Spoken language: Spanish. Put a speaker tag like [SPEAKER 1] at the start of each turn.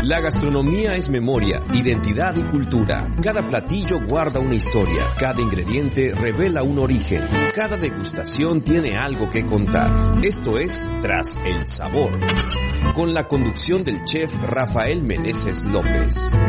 [SPEAKER 1] La gastronomía es memoria, identidad y cultura. Cada platillo guarda una historia, cada ingrediente revela un origen, cada degustación tiene algo que contar. Esto es Tras el Sabor, con la conducción del chef Rafael Meneses López.